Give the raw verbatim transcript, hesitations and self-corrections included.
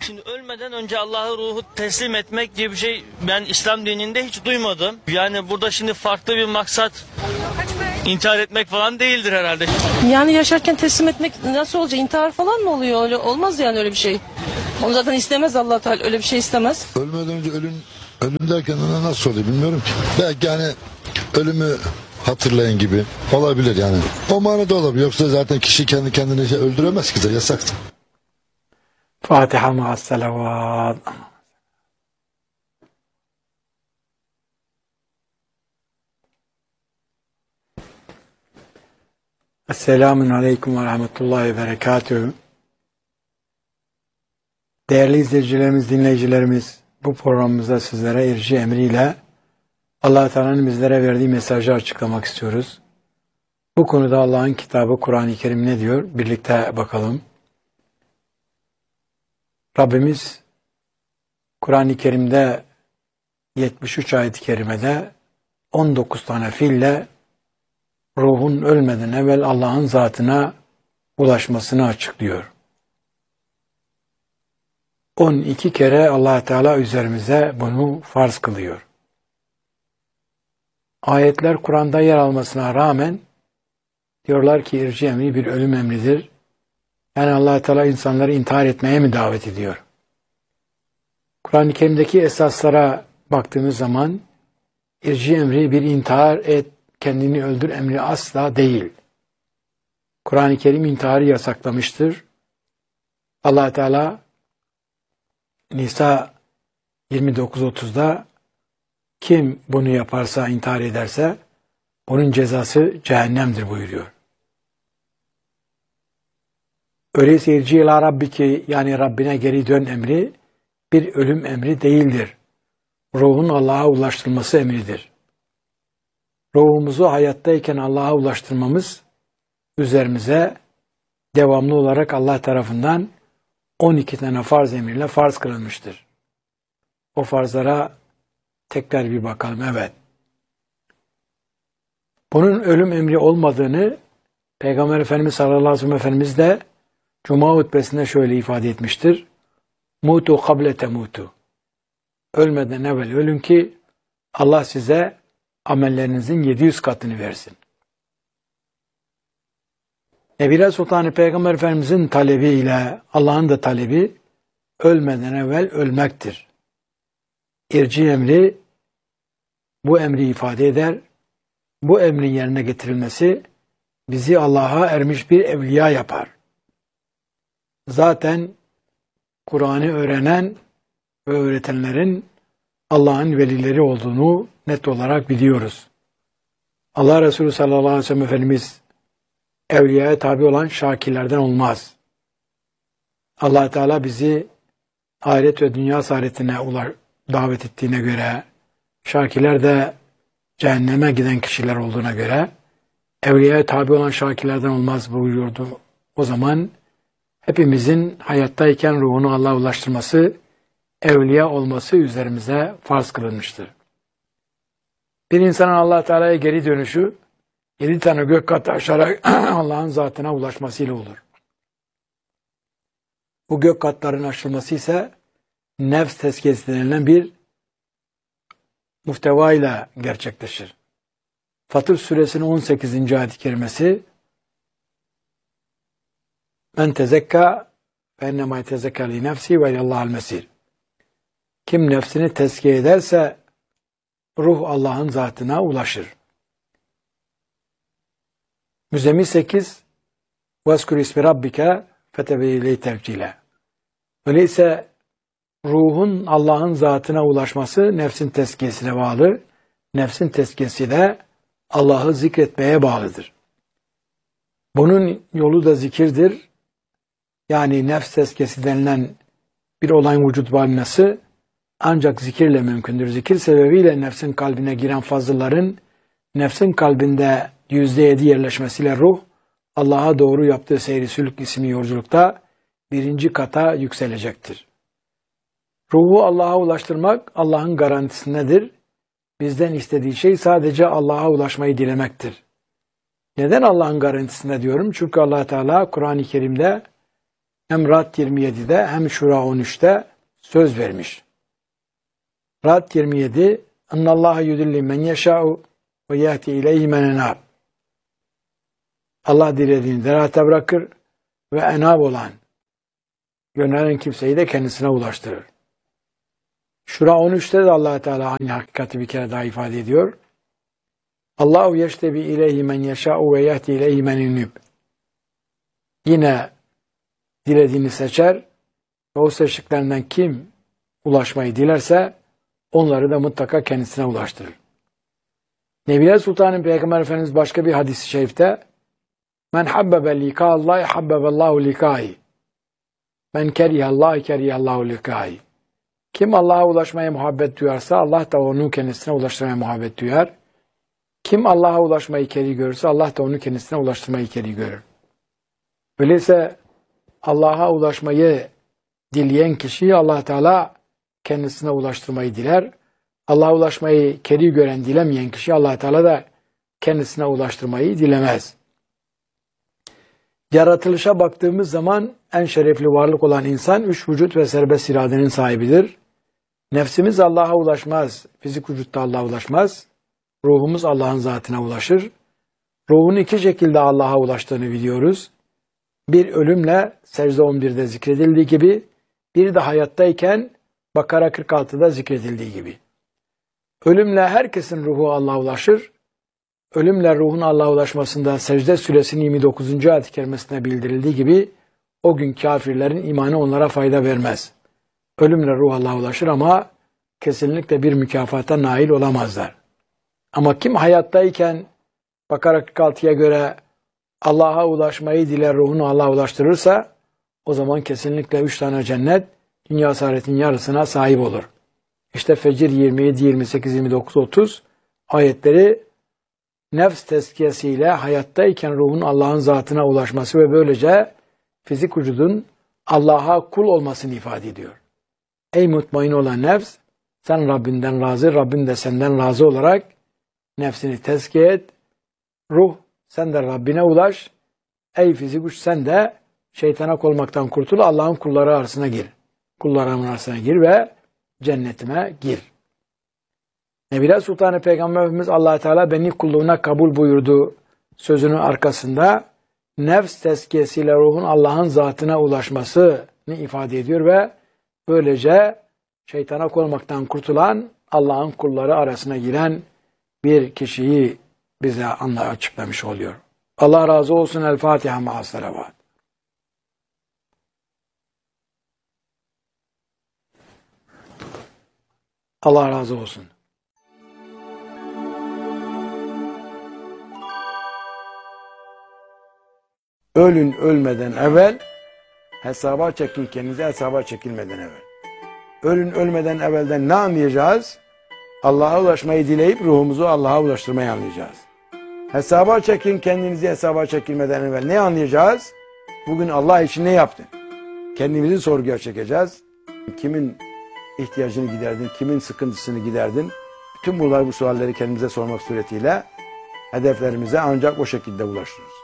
Şimdi ölmeden önce Allah'a ruhu teslim etmek diye bir şey ben İslam dininde hiç duymadım. Yani burada şimdi farklı bir maksat intihar etmek falan değildir herhalde. Yani yaşarken teslim etmek nasıl olacak? İntihar falan mı oluyor? Öyle olmaz yani öyle bir şey. Onu zaten istemez Allah Teala, öyle bir şey istemez. Ölmeden önce ölüm ölüm derken ona nasıl oluyor bilmiyorum ki. Belki yani ölümü hatırlayın gibi olabilir yani. O manada olabilir. Yoksa zaten kişi kendi kendini şey öldüremez ki de yasaktır. Fatiha ma'as salavat. Esselamun aleyküm ve rahmetullahi ve berekatühü. Değerli izleyicilerimiz, dinleyicilerimiz, bu programımızda sizlere irci emriyle Allah-u Teala'nın bizlere verdiği mesajı açıklamak istiyoruz. Bu konuda Allah'ın kitabı Kur'an-ı Kerim ne diyor? Birlikte bakalım. Rabbimiz Kur'an-ı Kerim'de yetmiş üç ayet-i kerimede on dokuz tane fiille ruhun ölmeden evvel Allah'ın zatına ulaşmasını açıklıyor. on iki kere Allah Teala üzerimize bunu farz kılıyor. Ayetler Kur'an'da yer almasına rağmen diyorlar ki irci emri bir ölüm emridir. Yani Allah Teala insanları intihar etmeye mi davet ediyor? Kur'an-ı Kerim'deki esaslara baktığımız zaman irci emri bir intihar et, kendini öldür emri asla değil. Kur'an-ı Kerim intiharı yasaklamıştır. Allah Teala Nisa yirmi dokuz otuzda kim bunu yaparsa, intihar ederse onun cezası cehennemdir buyuruyor. Öyleyse irci ila rabbiki, yani Rabbine geri dön emri bir ölüm emri değildir. Ruhun Allah'a ulaştırılması emridir. Ruhumuzu hayattayken Allah'a ulaştırmamız üzerimize devamlı olarak Allah tarafından on iki tane farz emriyle farz kılınmıştır. O farzlara tekrar bir bakalım. Evet. Bunun ölüm emri olmadığını Peygamber Efendimiz sallallahu aleyhi ve sellem Efendimiz de Cuma hutbesinde şöyle ifade etmiştir. Mutu kable temutu. Ölmeden evvel ölün ki Allah size amellerinizin yedi yüz katını versin. Nebile Sultanı Peygamber Efendimizin talebiyle Allah'ın da talebi ölmeden evvel ölmektir. İrci emri bu emri ifade eder. Bu emrin yerine getirilmesi bizi Allah'a ermiş bir evliya yapar. Zaten Kur'an'ı öğrenen ve öğretenlerin Allah'ın velileri olduğunu net olarak biliyoruz. Allah Resulü sallallahu aleyhi ve sellem Efendimiz evliyaya tabi olan şakirlerden olmaz. Allah Teala bizi ahiret ve dünya saadetine davet ettiğine göre, şakirler de cehenneme giden kişiler olduğuna göre evliyaya tabi olan şakirlerden olmaz buyuruyordu. O zaman hepimizin hayattayken ruhunu Allah'a ulaştırması, evliya olması üzerimize farz kılınmıştır. Bir insanın Allah Teala'ya geri dönüşü, yedi tane gök katı aşarak Allah'ın zatına ulaşmasıyla olur. Bu gök katların aşılması ise nefs tezkiyesi denilen bir muhteva ile gerçekleşir. Fatır suresinin on sekizinci ayet-i kerimesi Men tezekka fe ennemâ tezekka li nefsi ve ilallâhal mesir. Kim nefsini tezkiye ederse ruh Allah'ın zatına ulaşır. Müzzemmil sekiz Veskur ismi rabbike fetebeyiley tevcile. Öyleyse ruhun Allah'ın zatına ulaşması nefsin tezkiyesine bağlı. Nefsin tezkiyesi de Allah'ı zikretmeye bağlıdır. Bunun yolu da zikirdir. Yani nefs tezkiyesi denilen bir olayın vücut valmesi ancak zikirle mümkündür. Zikir sebebiyle nefsin kalbine giren fazılların nefsin kalbinde yüzde yedi yerleşmesiyle ruh Allah'a doğru yaptığı seyri sülük isimli yolculukta birinci kata yükselecektir. Ruhu Allah'a ulaştırmak Allah'ın garantisindedir. Bizden istediği şey sadece Allah'a ulaşmayı dilemektir. Neden Allah'ın garantisinde diyorum? Çünkü Allah Teala Kur'an-ı Kerim'de hem Ra'd yirmi yedide hem Şura on üçte söz vermiş. Ra'd yirmi yedi "Ennallaha yudilli men yeşâ'u ve yehdi ileyhi men enâb." Allah dilediğini derate bırakır ve enab olan yönelen kimseyi de kendisine ulaştırır. Şura on üçte de Allah Teala aynı hakikati bir kere daha ifade ediyor. Allahu yeştebi ileyhi men yeşâ'u ve yehdi ileyhi men enâb. Yine dilediğini seçer ve o seçtiklerinden kim ulaşmayı dilerse onları da mutlaka kendisine ulaştırır. Nebiler Sultan'ın Peygamber Efendimiz başka bir hadis-i şerifte "Men habbebe likâllahi habbebellahu likâhi. Men kerihallahi kerihallahu likâhi." Kim Allah'a ulaşmaya muhabbet duyarsa Allah da onu kendisine ulaştırmaya muhabbet duyar. Kim Allah'a ulaşmayı keri görürse Allah da onu kendisine ulaştırmayı keri görür. Öyleyse Allah'a ulaşmayı dileyen kişiyi Allah Teala kendisine ulaştırmayı diler. Allah'a ulaşmayı keri gören, dilemeyen kişi Allah Teala da kendisine ulaştırmayı dilemez. Yaratılışa baktığımız zaman en şerefli varlık olan insan üç vücut ve serbest iradenin sahibidir. Nefsimiz Allah'a ulaşmaz, fizik vücutta Allah'a ulaşmaz. Ruhumuz Allah'ın zatına ulaşır. Ruhun iki şekilde Allah'a ulaştığını biliyoruz. Bir ölümle secde on birde zikredildiği gibi, bir de hayattayken Bakara kırk altıda zikredildiği gibi. Ölümle herkesin ruhu Allah'a ulaşır. Ölümle ruhun Allah'a ulaşmasında Secde Suresinin yirmi dokuzuncu ayet-i kerimesinde bildirildiği gibi o gün kafirlerin imanı onlara fayda vermez. Ölümle ruh Allah'a ulaşır ama kesinlikle bir mükafata nail olamazlar. Ama kim hayattayken Bakara kırk altıya göre Allah'a ulaşmayı diler, ruhunu Allah'a ulaştırırsa o zaman kesinlikle üç tane cennet dünya saadetin yarısına sahip olur. İşte Fecir yirmi yedi, yirmi sekiz, yirmi dokuz, otuz ayetleri nefs tezkiyesiyle hayattayken ruhun Allah'ın zatına ulaşması ve böylece fizik vücudun Allah'a kul olmasını ifade ediyor. Ey mutmain olan nefs, sen Rabbinden razı, Rabbin de senden razı olarak nefsini tezkiye et. Ruh, sen de Rabbine ulaş. Ey fizik güç, sen de şeytana olmaktan kurtul, Allah'ın kulları arasına gir. Kullarımın arasına gir ve cennetime gir. Nebiler Sultanı Peygamber Efendimiz Allah Teala beni kulluğuna kabul buyurdu sözünün arkasında nefs tezkiyesiyle ruhun Allah'ın zatına ulaşmasını ifade ediyor ve böylece şeytana olmaktan kurtulan Allah'ın kulları arasına giren bir kişiyi bize anla açıklamış oluyor. Allah razı olsun. El Fatiha ma'as salavat. Allah razı olsun. Ölün ölmeden evvel hesaba çekin, kendinize hesaba çekilmeden evvel. Ölün ölmeden evvelden ne anlayacağız? Allah'a ulaşmayı dileyip ruhumuzu Allah'a ulaştırmayı anlayacağız. Hesaba çekin, kendinizi hesaba çekilmeden evvel ne anlayacağız? Bugün Allah için ne yaptın? Kendimizi sorguya çekeceğiz. Kimin ihtiyacını giderdin, kimin sıkıntısını giderdin? Bütün bunlar, bu sualleri kendimize sormak suretiyle hedeflerimize ancak o şekilde ulaşırız.